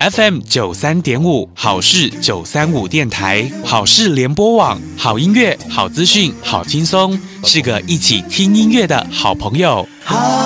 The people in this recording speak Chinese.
FM 93.5好事935电台，好事联播网，好音乐、好资讯、好轻松，是个一起听音乐的好朋友。